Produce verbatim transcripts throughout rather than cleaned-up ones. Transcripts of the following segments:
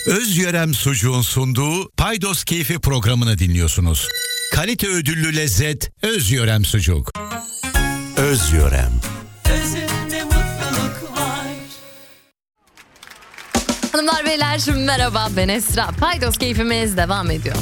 Özyörem Sucuğun sunduğu Paydos Keyfi programını dinliyorsunuz. Kalite ödüllü lezzet Özyörem Sucuk. Özyörem. Özünde mutluluk var. Hanımlar beyler merhaba, ben Esra. Paydos Keyfimiz devam ediyor.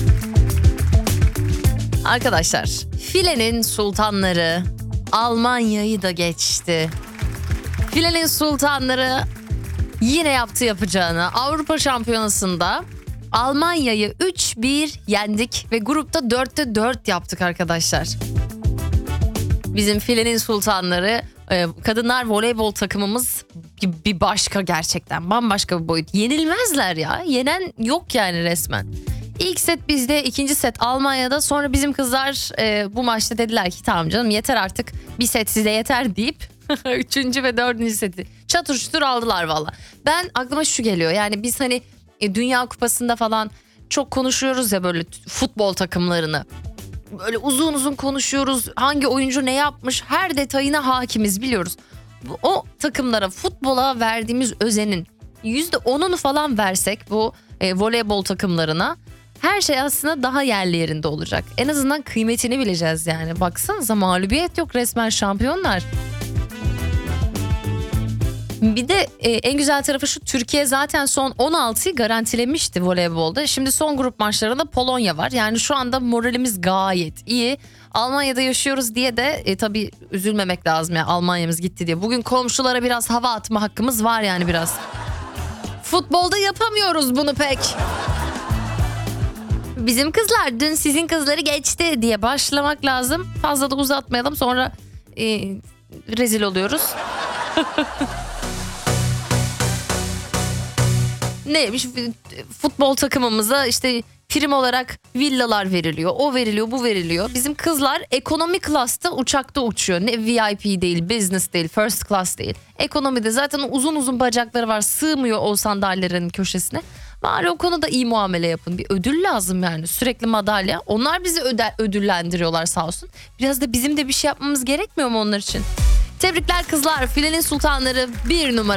Arkadaşlar, filenin sultanları Almanya'yı da geçti. Filenin sultanları yine yaptı yapacağını. Avrupa Şampiyonası'nda Almanya'yı üç bir yendik ve grupta dörtte dört yaptık arkadaşlar. Bizim filenin sultanları, kadınlar voleybol takımımız bir başka, gerçekten bambaşka bir boyut. Yenilmezler ya, yenen yok yani resmen. İlk set bizde, ikinci set Almanya'da. Sonra bizim kızlar e, bu maçta dediler ki tamam canım yeter artık, bir set size yeter deyip üçüncü ve dördüncü seti çatır çutur aldılar valla. Ben aklıma şu geliyor, yani biz hani e, Dünya Kupası'nda falan çok konuşuyoruz ya böyle futbol takımlarını. Böyle uzun uzun konuşuyoruz, hangi oyuncu ne yapmış, her detayına hakimiz, biliyoruz. O takımlara, futbola verdiğimiz özenin yüzde onunu falan versek bu e, voleybol takımlarına, her şey aslında daha yerli yerinde olacak. En azından kıymetini bileceğiz yani. Baksanıza, mağlubiyet yok, resmen şampiyonlar. Bir de e, en güzel tarafı şu, Türkiye zaten son on altıyı garantilemişti voleybolda. Şimdi son grup maçlarında Polonya var. Yani şu anda moralimiz gayet iyi. Almanya'da yaşıyoruz diye de e, tabii üzülmemek lazım ya, yani Almanya'mız gitti diye. Bugün komşulara biraz hava atma hakkımız var yani biraz. Futbolda yapamıyoruz bunu pek. Bizim kızlar dün sizin kızları geçti diye başlamak lazım. Fazla da uzatmayalım, sonra e, rezil oluyoruz. Neymiş, futbol takımımıza işte prim olarak villalar veriliyor, o veriliyor, bu veriliyor. Bizim kızlar ekonomi class'ta uçakta uçuyor. Ne V I P değil, business değil, first class değil. Ekonomide zaten uzun uzun bacakları var, sığmıyor o sandalyelerin köşesine. Bari o konuda iyi muamele yapın. Bir ödül lazım yani, sürekli madalya. Onlar bizi öde- ödüllendiriyorlar sağ olsun. Biraz da bizim de bir şey yapmamız gerekmiyor mu onlar için? Tebrikler kızlar, filenin sultanları bir numara.